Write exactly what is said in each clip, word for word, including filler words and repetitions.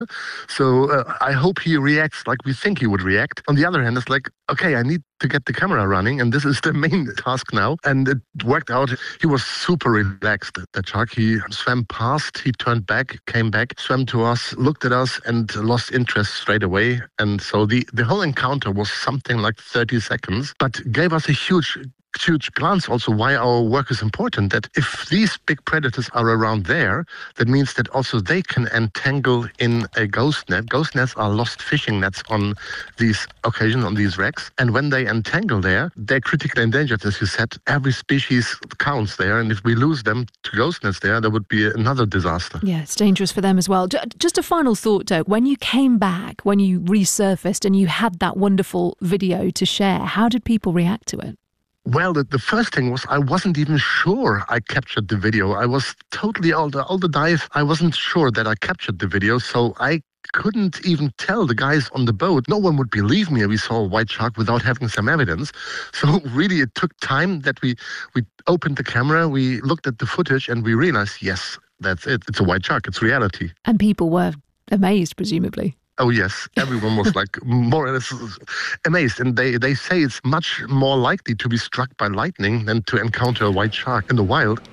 So uh, I hope he reacts like we think he would react. On the other hand, it's like, okay, I need to get the camera running, and this is the main task now. And it worked out. He was super relaxed, that shark. He swam past, he turned back, came back, swam to us, looked at us, and lost interest straight away. And so the, the whole encounter was something like thirty seconds, but gave us a huge huge glance also why our work is important, that if these big predators are around there, that means that also they can entangle in a ghost net. Ghost nets are lost fishing nets on these occasions, on these wrecks, and when they entangle there, they're critically endangered, as you said. Every species counts there, and if we lose them to ghost nets there, there would be another disaster. Yeah, it's dangerous for them as well. Just a final thought, Dirk. When you came back, when you resurfaced and you had that wonderful video to share, how did people react to it? Well, the, the first thing was I wasn't even sure I captured the video. I was totally, all the, all the dive, I wasn't sure that I captured the video, so I couldn't even tell the guys on the boat. No one would believe me we saw a white shark without having some evidence. So really it took time that we, we opened the camera, we looked at the footage, and we realized, yes, that's it. It's a white shark. It's reality. And people were amazed, presumably. Oh, yes. Everyone was like more or less amazed. And they, they say it's much more likely to be struck by lightning than to encounter a white shark in the wild.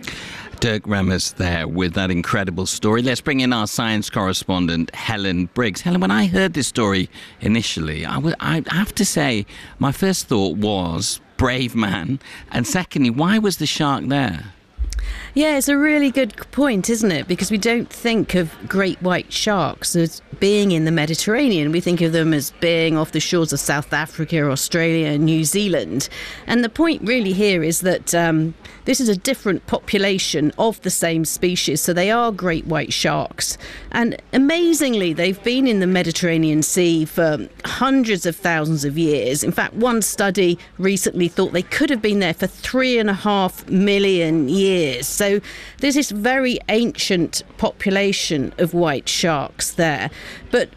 Dirk Remmers there with that incredible story. Let's bring in our science correspondent, Helen Briggs. Helen, when I heard this story initially, I, w- I have to say my first thought was brave man. And secondly, why was the shark there? Yeah, it's a really good point, isn't it? Because we don't think of great white sharks as being in the Mediterranean. We think of them as being off the shores of South Africa, Australia and New Zealand. And the point really here is that um, this is a different population of the same species. So they are great white sharks. And amazingly, they've been in the Mediterranean Sea for hundreds of thousands of years. In fact, one study recently thought they could have been there for three and a half million years. So there's this very ancient population of white sharks there, but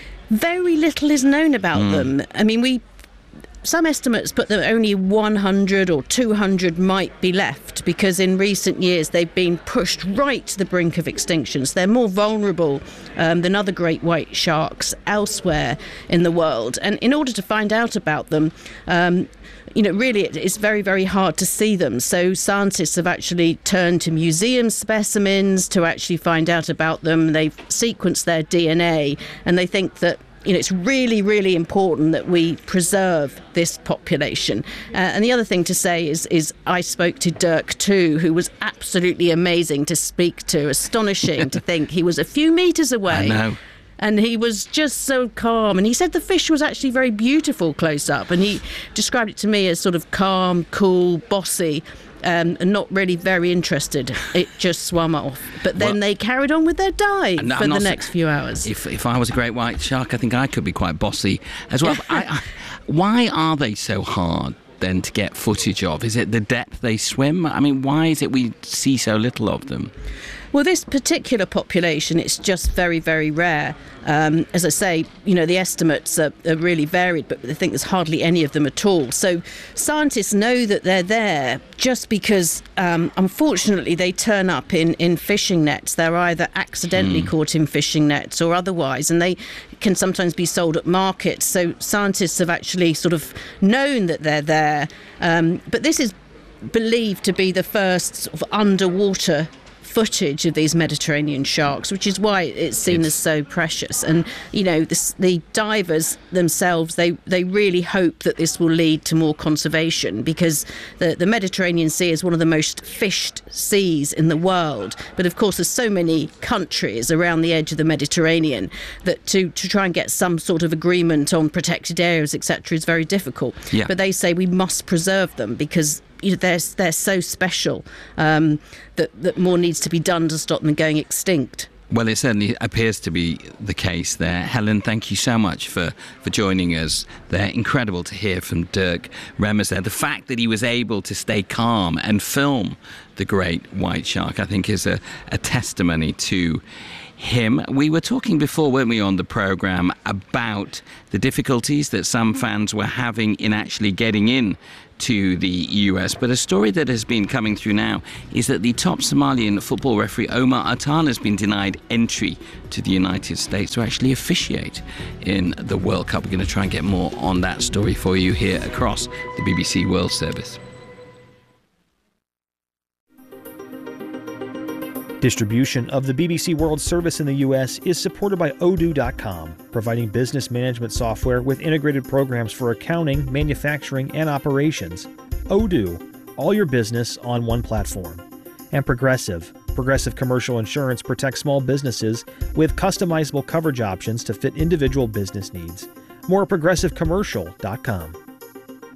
very little is known about mm. them. I mean, we some estimates put that only one hundred or two hundred might be left, because in recent years they've been pushed right to the brink of extinction. So they're more vulnerable um, than other great white sharks elsewhere in the world. And in order to find out about them, um, you know, really it's very, very hard to see them. So scientists have actually turned to museum specimens to actually find out about them. They've sequenced their D N A, and they think that, you know, it's really, really important that we preserve this population. Uh, and the other thing to say is, is I spoke to Dirk too, who was absolutely amazing to speak to, astonishing to think he was a few metres away. I know. And he was just so calm. And he said the fish was actually very beautiful close up. And he described it to me as sort of calm, cool, bossy. Um, and not really very interested. It just swam off. But then well, they carried on with their dive for the next few hours. If if I was a great white shark, I think I could be quite bossy as well. I, I, why are they so hard then to get footage of? Is it the depth they swim? I mean, why is it we see so little of them? Well, this particular population, it's just very, very rare. Um, as I say, you know, the estimates are, are really varied, but I think there's hardly any of them at all. So scientists know that they're there just because, um, unfortunately, they turn up in, in fishing nets. They're either accidentally mm. caught in fishing nets or otherwise, and they can sometimes be sold at markets. So scientists have actually sort of known that they're there. Um, but this is believed to be the first sort of underwater footage of these Mediterranean sharks, which is why it's seen it's... as so precious. And you know, this, the divers themselves, they they really hope that this will lead to more conservation, because the the Mediterranean Sea is one of the most fished seas in the world. But of course, there's so many countries around the edge of the Mediterranean that to to try and get some sort of agreement on protected areas, et cetera, is very difficult. Yeah. But they say we must preserve them because, you know, they're, they're so special um, that, that more needs to be done to stop them going extinct. Well, it certainly appears to be the case there. Helen, thank you so much for, for joining us. They're incredible to hear from Dirk Remmers there. The fact that he was able to stay calm and film the great white shark, I think, is a, a testimony to him. We were talking before, weren't we, on the programme about the difficulties that some fans were having in actually getting in to the U S. But a story that has been coming through now is that the top Somalian football referee Omar Atan has been denied entry to the United States to actually officiate in the World Cup. We're going to try and get more on that story for you here across the B B C World Service. Distribution of the B B C World Service in the U S is supported by Odoo dot com, providing business management software with integrated programs for accounting, manufacturing, and operations. Odoo, all your business on one platform. And Progressive. Progressive Commercial Insurance protects small businesses with customizable coverage options to fit individual business needs. More at progressive commercial dot com.